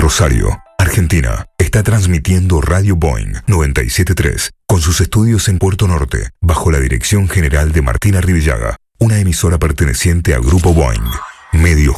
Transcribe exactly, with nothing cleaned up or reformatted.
Rosario, Argentina, está transmitiendo Radio Boing noventa y siete punto tres con sus estudios en Puerto Norte, bajo la dirección general de Martina Rivillaga, una emisora perteneciente a Grupo Boing, medios